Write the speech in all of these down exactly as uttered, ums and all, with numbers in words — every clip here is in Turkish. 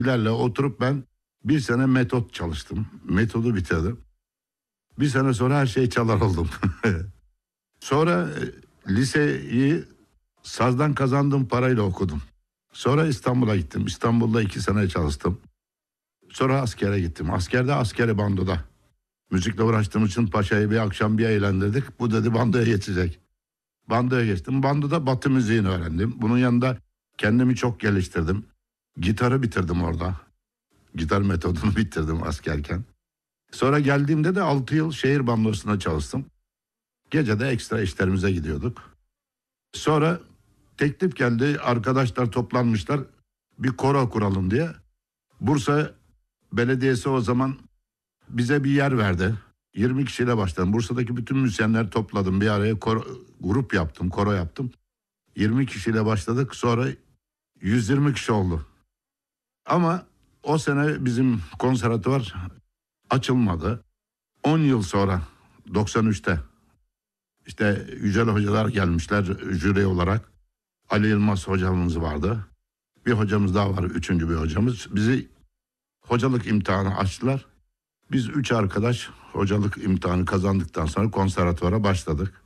öğrencilerle oturup ben bir sene metot çalıştım. Metodu bitirdim. Bir sene sonra her şeyi çalar oldum. Sonra e, liseyi sazdan kazandığım parayla okudum. Sonra İstanbul'a gittim. İstanbul'da iki sene çalıştım. Sonra askere gittim. Askerde askeri bandoda. Müzikle uğraştığım için paşayı bir akşam bir eğlendirdik. Bu dedi bandoya geçecek. Bandoya geçtim. Bandoda Batı müziğini öğrendim. Bunun yanında kendimi çok geliştirdim. Gitarı bitirdim orada. Gitar metodunu bitirdim askerken. Sonra geldiğimde de altı yıl şehir bandosunda çalıştım. Gece de ekstra işlerimize gidiyorduk. Sonra teklif geldi. Arkadaşlar toplanmışlar. Bir koro kuralım diye. Bursa Belediyesi o zaman bize bir yer verdi. yirmi kişiyle başladım. Bursa'daki bütün müzisyenler topladım. Bir araya koro, grup yaptım, koro yaptım. yirmi kişiyle başladık. Sonra yüz yirmi kişi oldu. Ama o sene bizim konservatuvar açılmadı. on yıl sonra doksan üçte işte Yücel hocalar gelmişler jüri olarak. Ali Yılmaz hocamız vardı. Bir hocamız daha var, üçüncü bir hocamız. Bizi hocalık imtihanı açtılar. Biz üç arkadaş hocalık imtihanı kazandıktan sonra konservatuvara başladık.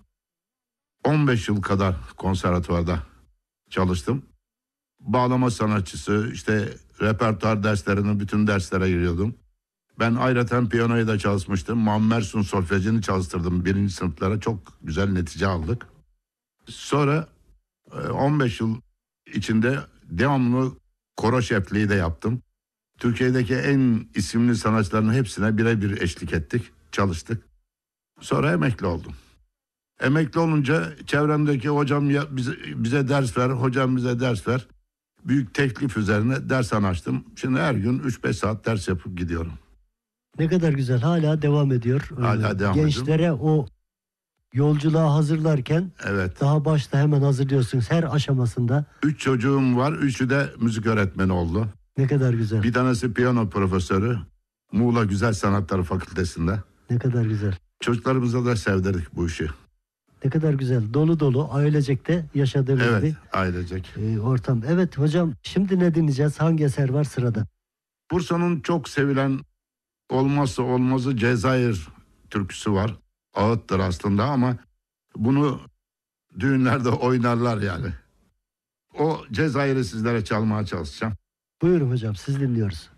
on beş yıl kadar konservatuvarda çalıştım. Bağlama sanatçısı, işte repertuar derslerine, bütün derslere giriyordum. Ben ayrıca piyanoyu da çalışmıştım. Muammer Sun solfejini çalıştırdım birinci sınıflara. Çok güzel netice aldık. Sonra on beş yıl içinde devamlı koro şefliği de yaptım. Türkiye'deki en isimli sanatçıların hepsine birebir eşlik ettik, çalıştık. Sonra emekli oldum. Emekli olunca çevremdeki hocam ya bize, bize ders ver, hocam bize ders ver. Büyük teklif üzerine ders açtım. Şimdi her gün üç beş saat ders yapıp gidiyorum. Ne kadar güzel, hala devam ediyor. Hala devam Gençlere ediyorum. o yolculuğa hazırlarken Evet. daha başta hemen hazırlıyorsunuz her aşamasında. Üç çocuğum var, üçü de müzik öğretmeni oldu. Ne kadar güzel. Bir tanesi piyano profesörü, Muğla Güzel Sanatlar Fakültesi'nde. Ne kadar güzel. Çocuklarımıza da sevdirdik bu işi. Ne kadar güzel. Dolu dolu ailecek de yaşadığınız Evet, bir ailecek. e, ortam. Evet hocam, şimdi ne dinleyeceğiz? Hangi eser var sırada? Bursa'nın çok sevilen olmazsa olmazı Cezayir türküsü var. Ağıttır aslında ama bunu düğünlerde oynarlar yani. O Cezayir'i sizlere çalmaya çalışacağım. Buyurun hocam, siz dinliyoruz.